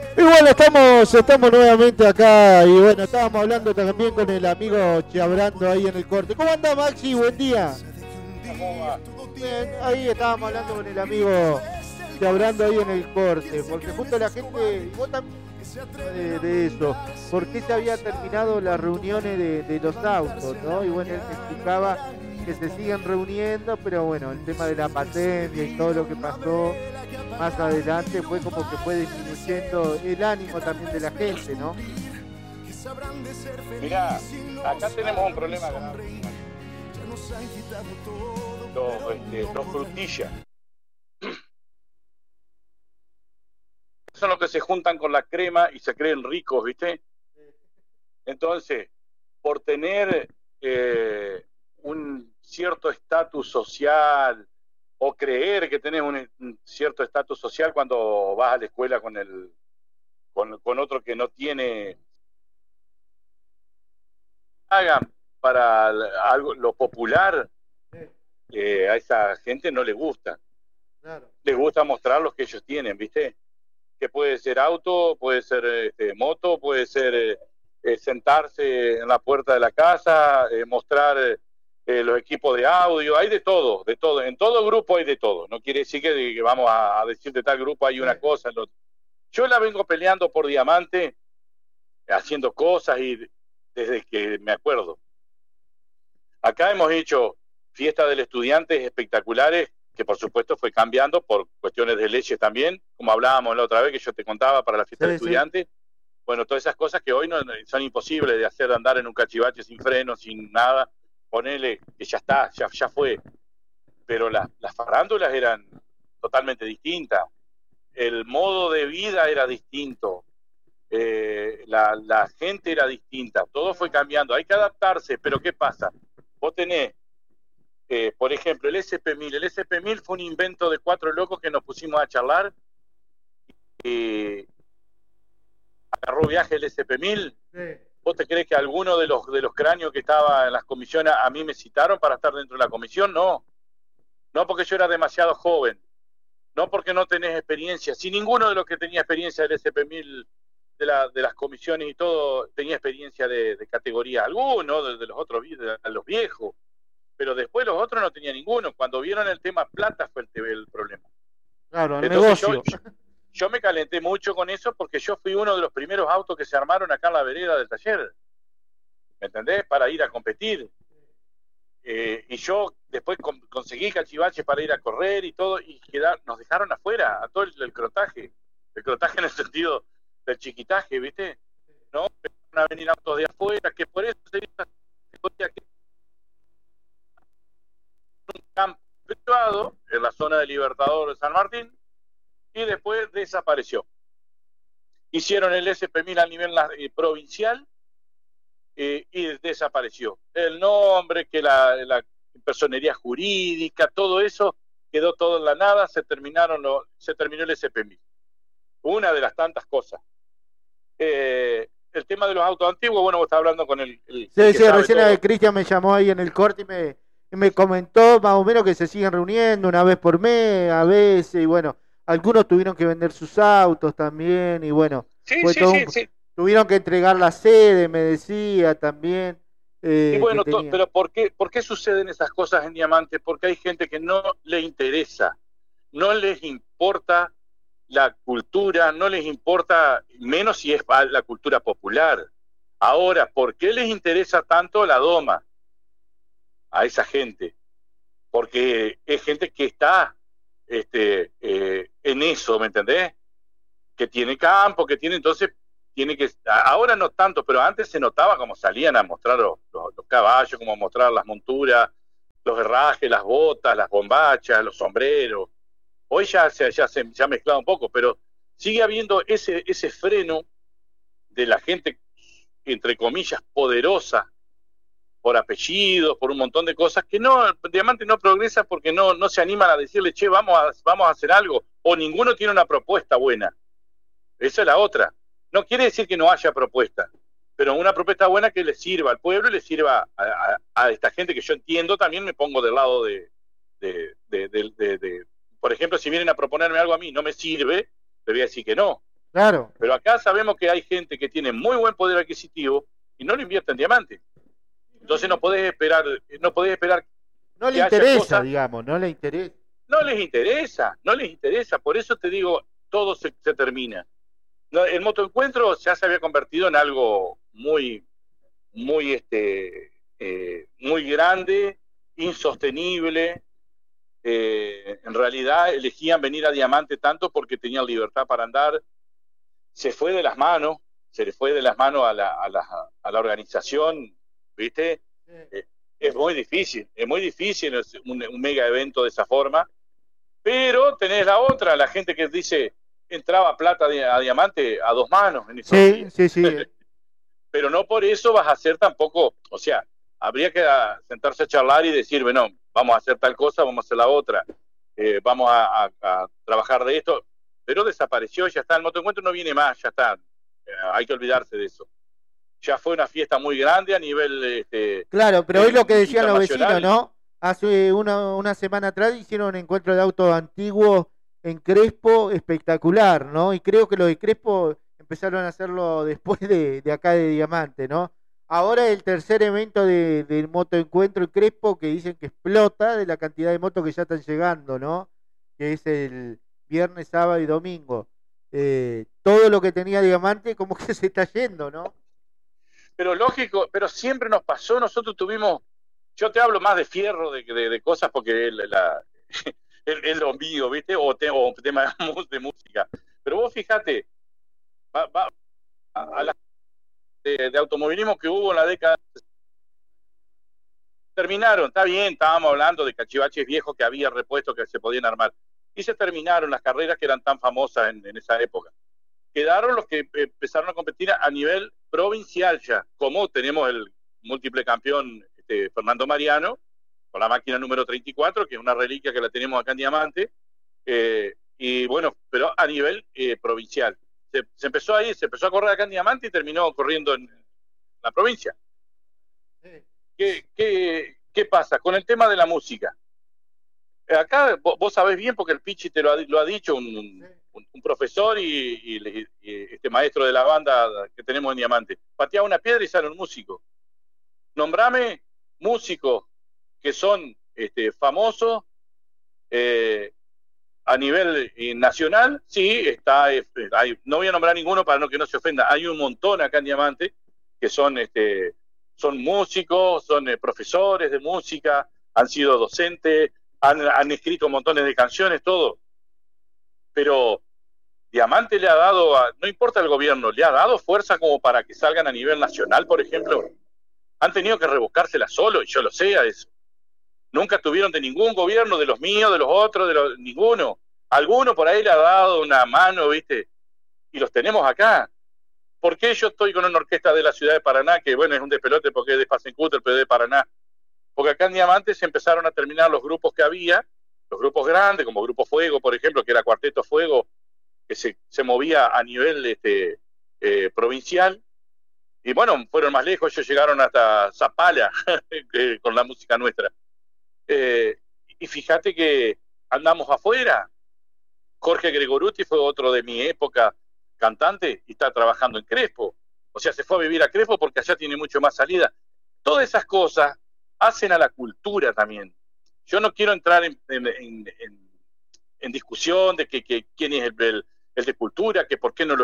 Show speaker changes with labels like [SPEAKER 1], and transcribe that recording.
[SPEAKER 1] Y bueno, estamos nuevamente acá y bueno, estábamos hablando también con el amigo Chabrando ahí en el corte. ¿Cómo anda Maxi? Buen día.
[SPEAKER 2] ¿Cómo va?
[SPEAKER 1] Bien, ahí estábamos hablando con el amigo Chabrando ahí en el corte, porque justo la gente, y vos también de eso, por qué se había terminado las reuniones de los autos, ¿no? Y bueno, él me explicaba que se siguen reuniendo, pero bueno, el tema de la pandemia y todo lo que pasó más adelante fue como que fue disminuyendo el ánimo también de la gente, ¿no?
[SPEAKER 2] Mirá, acá tenemos un problema con los frutillas. Son los que se juntan con la crema y se creen ricos, ¿viste? Entonces, por tener un cierto estatus social o creer que tenés un cierto estatus social cuando vas a la escuela con otro que no tiene, hagan para algo lo popular, a esa gente no le gusta.
[SPEAKER 1] Claro.
[SPEAKER 2] Les gusta mostrar lo que ellos tienen, ¿viste? Que puede ser auto, puede ser moto, puede ser sentarse en la puerta de la casa, mostrar los equipos de audio, hay de todo, de todo. En todo grupo hay de todo. No quiere decir que vamos a decir de tal grupo hay una cosa. Yo la vengo peleando por Diamante, haciendo cosas y desde que me acuerdo. Acá hemos hecho fiesta del estudiante espectaculares, que por supuesto fue cambiando por cuestiones de leyes también, como hablábamos la otra vez que yo te contaba para la fiesta del estudiante. Bueno, todas esas cosas que hoy no son imposibles de hacer, de andar en un cachivache sin freno, sin nada, ponele que ya está, ya fue. Pero las farándulas eran totalmente distintas, el modo de vida era distinto, la gente era distinta, todo fue cambiando, hay que adaptarse, pero ¿qué pasa? Vos tenés por ejemplo, el SP1000. El SP1000 fue un invento de 4 locos que nos pusimos a charlar. Agarró viaje el SP1000. Sí. ¿Vos te crees que alguno de los cráneos que estaba en las comisiones a mí me citaron para estar dentro de la comisión? No. No porque yo era demasiado joven. No porque no tenés experiencia. Si ninguno de los que tenía experiencia del SP1000, de las comisiones y todo, tenía experiencia de categoría. Alguno de los otros, de los viejos. Pero después los otros no tenían ninguno. Cuando vieron el tema plata fue el problema.
[SPEAKER 1] Claro, el entonces negocio.
[SPEAKER 2] Yo me calenté mucho con eso porque yo fui uno de los primeros autos que se armaron acá en la vereda del taller. ¿Me entendés? Para ir a competir. Y yo después conseguí cachivaches para ir a correr y todo, y nos dejaron afuera a todo el crotaje. El crotaje en el sentido del chiquitaje, ¿viste? ¿No? Van a venir autos de afuera, que por eso sería una categoría que un campo privado en la zona de Libertador de San Martín y después desapareció. Hicieron el SP1000 a nivel provincial y desapareció. El nombre, que la personería jurídica, todo eso quedó todo en la nada, se terminó el SP1000. Una de las tantas cosas. El tema de los autos antiguos, bueno, vos estás hablando con el
[SPEAKER 1] sí, recién Cristian me llamó ahí en el corte y me comentó más o menos que se siguen reuniendo una vez por mes, a veces, y bueno, algunos tuvieron que vender sus autos también, y bueno, tuvieron que entregar la sede, me decía también.
[SPEAKER 2] Y bueno, pero ¿por qué suceden esas cosas en Diamante? Porque hay gente que no le interesa, no les importa la cultura, no les importa, menos si es la cultura popular. Ahora, ¿por qué les interesa tanto la doma a esa gente? Porque es gente que está en eso, ¿me entendés? Que tiene campo, que tiene, entonces tiene que, ahora no tanto, pero antes se notaba como salían a mostrar los caballos, como mostrar las monturas, los herrajes, las botas, las bombachas, los sombreros. Hoy ya se ha mezclado un poco, pero sigue habiendo ese freno de la gente, entre comillas, poderosa, por apellidos, por un montón de cosas, que no, Diamante no progresa porque no se animan a decirle, che, vamos a hacer algo, o ninguno tiene una propuesta buena. Esa es la otra. No quiere decir que no haya propuesta, pero una propuesta buena que le sirva al pueblo y le sirva a esta gente que yo entiendo, también me pongo del lado de por ejemplo, si vienen a proponerme algo a mí, no me sirve, le voy a decir que no.
[SPEAKER 1] Claro.
[SPEAKER 2] Pero acá sabemos que hay gente que tiene muy buen poder adquisitivo y no lo invierte en diamante. Entonces no podés esperar
[SPEAKER 1] No le
[SPEAKER 2] que haya
[SPEAKER 1] interesa,
[SPEAKER 2] cosas.
[SPEAKER 1] digamos, no le interesa.
[SPEAKER 2] No les interesa. Por eso te digo, todo se termina. No, el motoencuentro ya se había convertido en algo muy grande, insostenible. En realidad elegían venir a Diamante tanto porque tenían libertad para andar. Se le fue de las manos a la organización, ¿viste? Es muy difícil un mega evento de esa forma, pero tenés la otra, la gente que dice entraba plata a Diamante a dos manos en estos días.
[SPEAKER 1] Sí.
[SPEAKER 2] Pero no por eso vas a hacer tampoco, o sea, habría que sentarse a charlar y decir, bueno, vamos a hacer tal cosa, vamos a hacer la otra, vamos a trabajar de esto, pero desapareció, ya está, el motoencuentro no viene más, ya está, hay que olvidarse de eso. Ya fue una fiesta muy grande a nivel
[SPEAKER 1] claro, pero hoy lo que decían los vecinos,
[SPEAKER 2] internacional.
[SPEAKER 1] ¿no? Hace una semana atrás hicieron un encuentro de autos antiguos en Crespo espectacular, ¿no? Y creo que los de Crespo empezaron a hacerlo después de acá de Diamante, ¿no? Ahora el tercer evento del motoencuentro en Crespo que dicen que explota de la cantidad de motos que ya están llegando, ¿no? Que es el viernes, sábado y domingo. Todo lo que tenía Diamante como que se está yendo, ¿no?
[SPEAKER 2] Pero lógico, pero siempre nos pasó, nosotros tuvimos, yo te hablo más de fierro, de cosas, porque es lo mío, ¿viste? O tema de música. Pero vos fíjate, a la de automovilismo que hubo en la década, terminaron, está bien, estábamos hablando de cachivaches viejos que había repuestos que se podían armar, y se terminaron las carreras que eran tan famosas en esa época. Quedaron los que empezaron a competir a nivel provincial ya, como tenemos el múltiple campeón Fernando Mariano, con la máquina número 34, que es una reliquia que la tenemos acá en Diamante, y bueno, pero a nivel provincial. Se empezó ahí, se empezó a correr acá en Diamante y terminó corriendo en la provincia. ¿Qué pasa? Con el tema de la música. Acá vos sabés bien, porque el Pichi te lo ha dicho, un profesor y este maestro de la banda que tenemos en Diamante. Pateaba una piedra y sale un músico. Nombrame músicos que son famosos a nivel nacional. Sí, no voy a nombrar ninguno para que no se ofenda. Hay un montón acá en Diamante que son músicos, son profesores de música, han sido docentes, han escrito montones de canciones, todo. Pero Diamante le ha dado, no importa el gobierno, le ha dado fuerza como para que salgan a nivel nacional, por ejemplo. Han tenido que rebuscársela solo, y yo lo sé a eso. Nunca tuvieron de ningún gobierno, de los míos, de los otros, ninguno. Alguno por ahí le ha dado una mano, ¿viste? Y los tenemos acá. ¿Por qué yo estoy con una orquesta de la ciudad de Paraná, que bueno, es un despelote porque es de Pasencúter, pero de Paraná? Porque acá en Diamante se empezaron a terminar los grupos que había, los grupos grandes, como Grupo Fuego, por ejemplo, que era Cuarteto Fuego, que se movía a nivel provincial. Y bueno, fueron más lejos, ellos llegaron hasta Zapala con la música nuestra. Y fíjate que andamos afuera. Jorge Gregoruti fue otro de mi época cantante y está trabajando en Crespo. O sea, se fue a vivir a Crespo porque allá tiene mucho más salida. Todas esas cosas hacen a la cultura también. Yo no quiero entrar en discusión de que quién es el de cultura, que por qué no lo